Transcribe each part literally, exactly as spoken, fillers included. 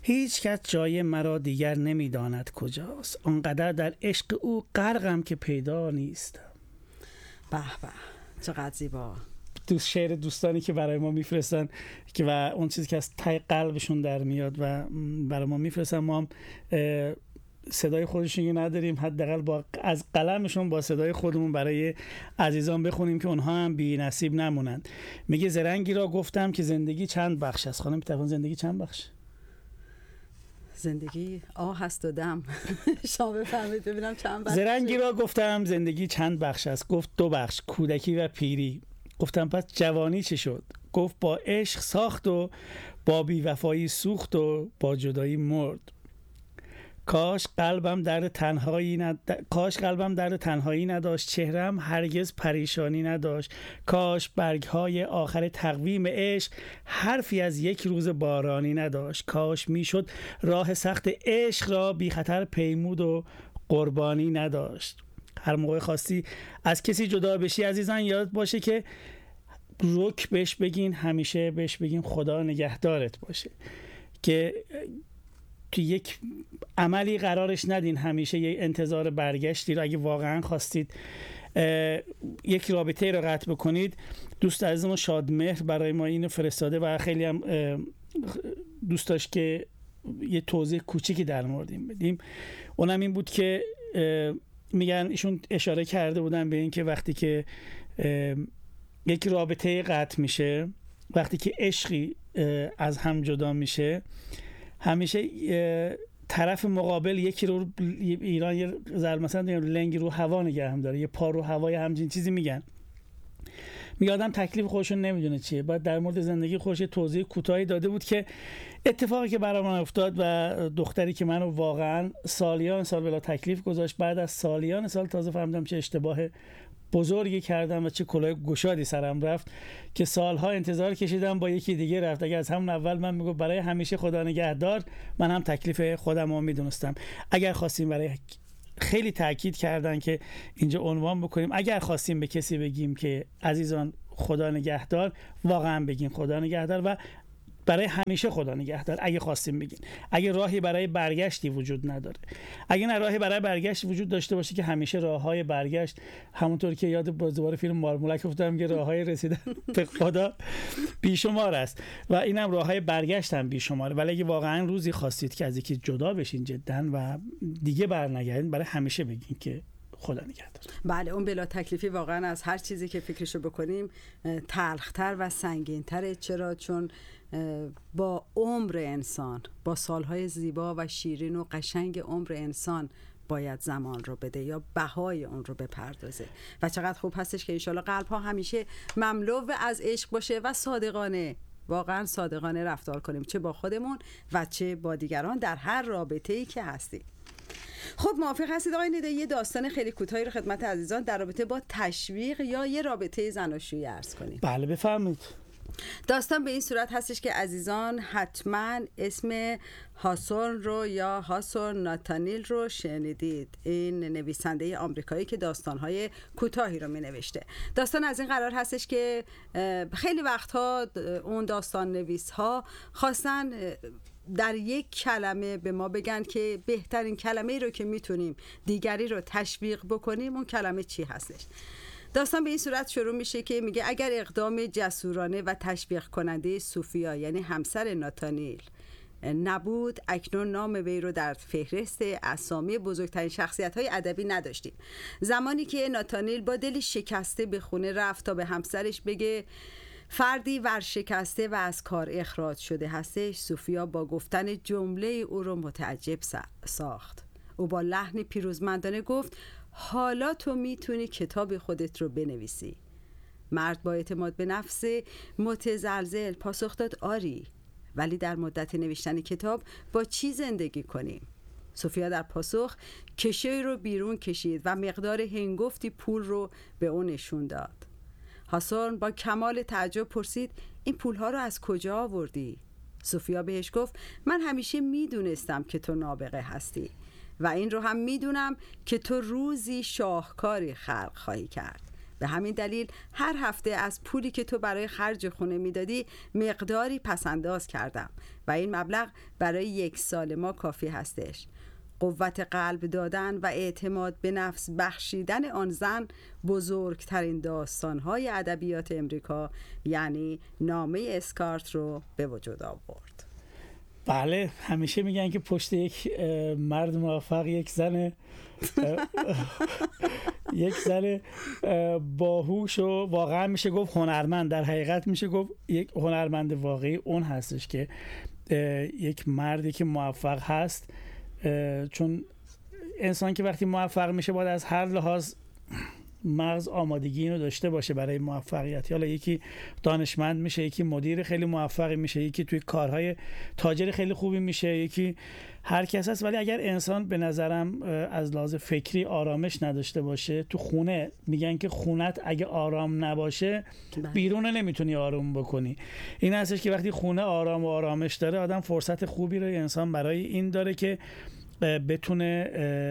هیچ کس جای مرا دیگر نمیداند کجاست، آنقدر در عشق او غرقم که پیدا نیست. به به چقدر زیبا. دوست شعر دوستانی که برای ما میفرستن که و اون چیزی که از ته قلبشون در میاد و برای ما میفرستن، ما هم صدای خودشون نداریم، حداقل با از قلمشون با صدای خودمون برای عزیزان بخونیم که اونها هم بی نصیب نمونند. میگه زرنگی را گفتم که زندگی چند بخش است. خانم تفان زندگی چند بخش؟ زندگی آه هست و دم. شما بفرمایید ببینم چند بخش. زرنگی را گفتم زندگی چند بخش است. گفت دو بخش، کودکی و پیری. گفتم پس جوانی چه شد؟ گفت با عشق ساخت و با بی‌وفایی سوخت و با جدایی مرد. کاش قلبم درد تنهایی ند... کاش قلبم درد تنهایی نداشت، چهرم هرگز پریشانی نداشت. کاش برگ‌های آخر تقویم عشق حرفی از یک روز بارانی نداشت. کاش میشد راه سخت عشق را بی خطر پیمود و قربانی نداشت. هر موقع خواستی از کسی جدا بشی عزیزان، یاد باشه که رک بهش بگین، همیشه بهش بگین خدا نگهدارت باشه، که تو یک عملی قرارش ندین همیشه یه انتظار برگشتی رو. اگه واقعا خواستید یک رابطه رو قطع بکنید، دوست عزیزم شادمهر برای ما اینو فرستاده و خیلی هم دوست داشت که یه توضیح کوچیکی در مورد این بدیم. اونم این بود که میگن ایشون اشاره کرده بودن به این که وقتی که یک رابطه قطع میشه، وقتی که عشقی از هم جدا میشه، همیشه طرف مقابل یکی رو ایران یه ضرب مثلا لنگ رو هوا نگه هم داره، یه پا رو هوای همچین چیزی میگن. میگه آدم تکلیف خودشون نمیدونه چیه. بعد در مورد زندگی خودش توضیح کوتاهی داده بود که اتفاقی که برای من افتاد و دختری که منو واقعا سالیان سال بلا تکلیف گذاشت، بعد از سالیان سال تازه فهمیدم چه اشتباه بزرگی کردم و چه کلاه گشادی سرم رفت که سالها انتظار کشیدم با یکی دیگه رفت. اگر از همون اول من میگم برای همیشه خدا نگهدار، من هم تکلیف خودم رو میدونستم. اگر خواستیم برای خیلی تاکید کردن که اینجا عنوان بکنیم، اگر خواستیم به کسی بگیم که عزیزان خدا نگهدار، واقعا بگیم خدا نگهدار و برای همیشه خدا نگهدار. اگه خواستیم بگیم، اگه راهی برای برگشتی وجود نداره، اگه نه راهی برای برگشت وجود داشته باشه که همیشه راههای برگشت، همونطور که یاد بازوار فیلم مارمولک افتادم که راههای رسیدن به خدا بیشمار است و اینم راههای برگشت هم بیشماره. ولی اگه واقعا روزی خواستید که از یکی جدا بشین جدا و دیگه برنگردین، برای همیشه بگین که خدا نگهدار. بله، اون بلا تکلیفی واقعا از هر چیزی که فکرشو بکنیم تلختر و سنگین‌تره. چرا؟ چون با عمر انسان، با سالهای زیبا و شیرین و قشنگ عمر انسان باید زمان رو بده یا بهای اون رو بپردازه. و چقدر خوب هستش که انشالله قلب ها همیشه مملو از عشق باشه و صادقانه، واقعا صادقانه رفتار کنیم، چه با خودمون و چه با دیگران در هر رابطه‌ای که هستیم. خب موافق هستید آقای ندایی یه داستان خیلی کوتاهی رو خدمت عزیزان در رابطه با تشویق یا یه رابطه زناشویی عرض کنیم؟ بله بفرمایید. داستان به این صورت هستش که عزیزان حتما اسم هاسون رو یا هاسون ناتانیل رو شنیدید. این نویسنده آمریکایی که داستان‌های کوتاهی رو می‌نوشته. داستان از این قرار هستش که خیلی وقتها اون داستان نویس‌ها خواستن در یک کلمه به ما بگن که بهترین کلمه رو که میتونیم دیگری رو تشویق بکنیم اون کلمه چی هستش. داستان به این صورت شروع میشه که میگه اگر اقدام جسورانه و تشویق کننده سوفیا یعنی همسر ناتانیل نبود، اکنون نام وی رو در فهرست اسامی بزرگترین شخصیت‌های ادبی نداشتیم. زمانی که ناتانیل با دل شکسته به خونه رفت تا به همسرش بگه فردی ورشکسته و از کار اخراج شده هستش، سوفیا با گفتن جمله او رو متعجب ساخت. او با لحن پیروزمندانه گفت حالا تو میتونی کتاب خودت رو بنویسی. مرد با اعتماد به نفس متزلزل پاسخ داد آری، ولی در مدت نوشتن کتاب با چی زندگی کنیم؟ سوفیا در پاسخ کشوی رو بیرون کشید و مقدار هنگفتی پول رو به اون نشون داد. هاسون با کمال تعجب پرسید این پولها رو از کجا آوردی؟ سوفیا بهش گفت من همیشه میدونستم که تو نابغه هستی و این رو هم میدونم که تو روزی شاهکاری خلق خواهی کرد، به همین دلیل هر هفته از پولی که تو برای خرج خونه میدادی مقداری پسنداز کردم و این مبلغ برای یک سال ما کافی هستش. قوت قلب دادن و اعتماد به نفس بخشیدن آن زن بزرگترین داستان‌های ادبیات امریکا یعنی نامه اسکارت رو به وجود آورد. بله، همیشه میگن که پشت یک مرد موفق یک زن یک زن باهوش و واقعا میشه گفت هنرمند، در حقیقت میشه گفت یک هنرمند واقعی اون هستش که یک مردی که موفق هست، چون انسان که وقتی موفق میشه باید از هر لحاظ مغز آمادگی اینو داشته باشه برای موفقیت. حالا یکی دانشمند میشه، یکی مدیر خیلی موفقی میشه، یکی توی کارهای تاجر خیلی خوبی میشه، یکی هر کس هست. ولی اگر انسان به نظرم از لحاظ فکری آرامش نداشته باشه، تو خونه میگن که خونت اگه آرام نباشه بیرون نمیتونی آروم بکنی. این هستش که وقتی خونه آرام و آرامش داره آدم فرصت خوبی رو انسان برای این داره که بتونه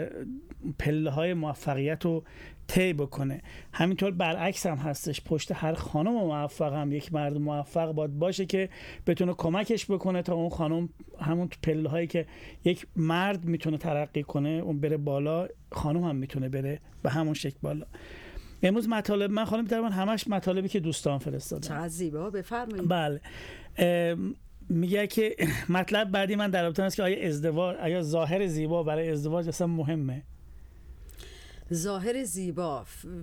پله های موفقیت رو طی بکنه. همینطور برعکس هم هستش، پشت هر خانم موفق هم یک مرد موفق باید باشه که بتونه کمکش بکنه تا اون خانم همون پله هایی که یک مرد میتونه ترقی کنه اون بره بالا، خانم هم میتونه بره به همون شکل بالا. امروز مطالب من خانم درمان همش مطالبی که دوستان فرستادن. چقدر زیبا، بفرمایید. بله، میگه که مطلب بعدی من در رابطه است که آیا ازدواج، آیا ظاهر زیبا برای ازدواج اصلا مهمه؟ ظاهر زیبا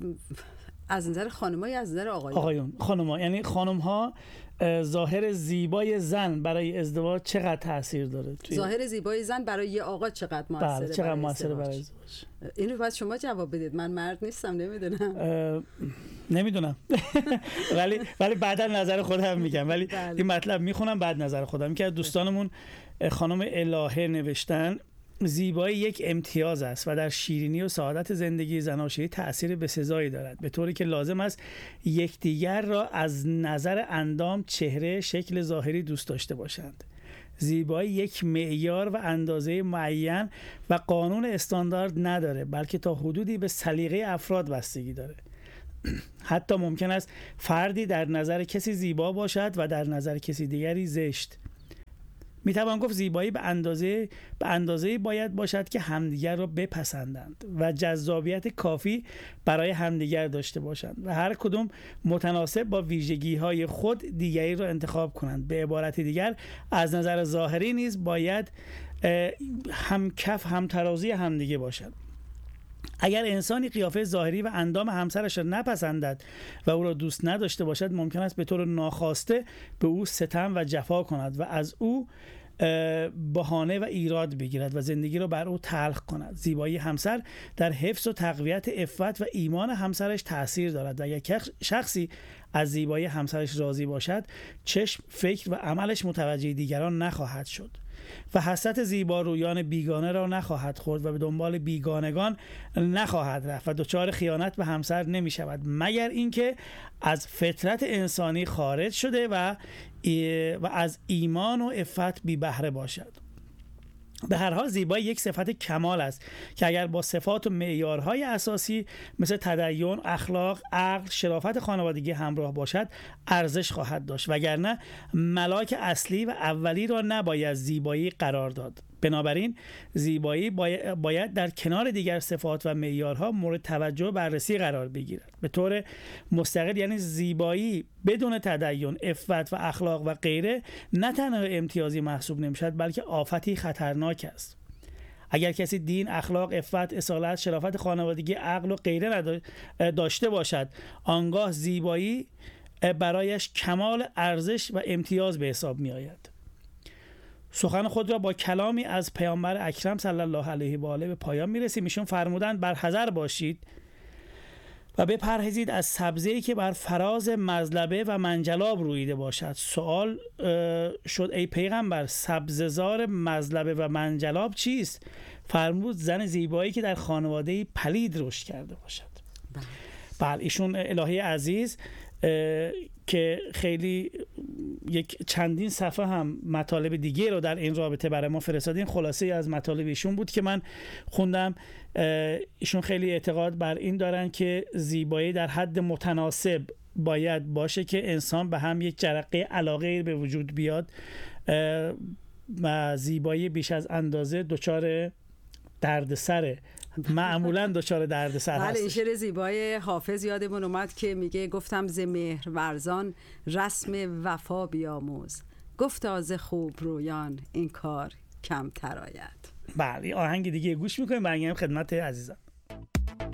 از نظر خانم‌ها یا از نظر آقایون؟ آقایون، خانم‌ها. یعنی خانم‌ها ظاهر زیبای زن برای ازدواج چقدر تاثیر داره؟ توی ظاهر زیبای زن برای یه آقا چقدر موثره؟ بله، چقدر موثره برای ازدواج؟ اینو باید شما جواب بدید، من مرد نیستم، نمیدونم. نمیدونم ولی ولی بعدا نظر خودم میگم، ولی بله. این مطلب میخونم بعد نظر خودم. که دوستانمون خانم الهه نوشتن زیبایی یک امتیاز است و در شیرینی و سعادت زندگی زناشویی تأثیر بسزایی دارد، به طوری که لازم است یکدیگر را از نظر اندام، چهره، شکل ظاهری دوست داشته باشند. زیبایی یک معیار و اندازه معین و قانون استاندارد نداره، بلکه تا حدودی به سلیقه افراد بستگی داره. حتی ممکن است فردی در نظر کسی زیبا باشد و در نظر کسی دیگری زشت. میتوان گفت زیبایی به اندازه به اندازه‌ای باید باشد که همدیگر را بپسندند و جذابیت کافی برای همدیگر داشته باشند و هر کدام متناسب با ویژگی‌های خود دیگری را انتخاب کنند. به عبارت دیگر از نظر ظاهری نیز باید هم کف هم ترازی همدیگه باشند. اگر انسانی قیافه ظاهری و اندام همسرش را نپسندد و او را دوست نداشته باشد، ممکن است به طور ناخواسته به او ستم و جفا کند و از او بهانه و ایراد بگیرد و زندگی را بر او تلخ کند. زیبایی همسر در حفظ و تقویت عفت و ایمان همسرش تأثیر دارد و اگر شخصی از زیبایی همسرش راضی باشد، چشم، فکر و عملش متوجه دیگران نخواهد شد و حسرت زیبارویان بیگانه را نخواهد خورد و به دنبال بیگانگان نخواهد رفت و دچار خیانت به همسر نمی شود، مگر اینکه از فطرت انسانی خارج شده و و از ایمان و عفت بی بهره باشد. به هر حال زیبایی یک صفت کمال است که اگر با صفات و معیارهای اساسی مثل تدین، اخلاق، عقل، شرافت خانوادگی همراه باشد ارزش خواهد داشت، وگرنه ملاک اصلی و اولی را نباید زیبایی قرار داد. بنابراین زیبایی باید در کنار دیگر صفات و معیارها مورد توجه و بررسی قرار بگیرد. به طور مستقل یعنی زیبایی بدون تدین، عفت و اخلاق و غیره نه تنها امتیازی محسوب نمی‌شود، بلکه آفتی خطرناک است. اگر کسی دین، اخلاق، عفت، اصالت، شرافت خانوادگی، عقل و غیره داشته باشد، آنگاه زیبایی برایش کمال ارزش و امتیاز به حساب می‌آید. سخن خود را با کلامی از پیامبر اکرم صلی الله علیه و آله به پایان می‌رسیم. ایشون فرمودند برحذر باشید و بپرهیزید از سبزه‌ای که بر فراز مزلبه و منجلاب رویده باشد. سوال شد ای پیغمبر، سبززار مزلبه و منجلاب چیست؟ فرمود زن زیبایی که در خانواده‌ای پلید رشد کرده باشد. بله، ایشون الهه عزیز که خیلی یک چندین صفحه هم مطالب دیگه رو در این رابطه برای ما فرستادین. خلاصه از مطالب ایشون بود که من خوندم. ایشون خیلی اعتقاد بر این دارن که زیبایی در حد متناسب باید باشه که انسان به هم یک جرقه علاقه به وجود بیاد و زیبایی بیش از اندازه دچار دردسره، معمولا دچار دردسر هست. بله، این شعر زیبای حافظ یادمون اومد که میگه گفتم ز مهر ورزان رسم وفا بیاموز، گفتا ز خوب رویان این کار کم تر آید. بله، آهنگ دیگه گوش میکنیم برگردیم خدمت عزیزان.